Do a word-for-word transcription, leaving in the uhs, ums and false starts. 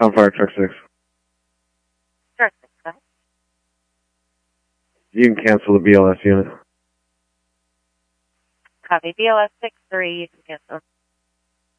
Com Fire Truck six. Truck six, go ahead. You can cancel the B L S unit. Copy. B L S six three, you can cancel.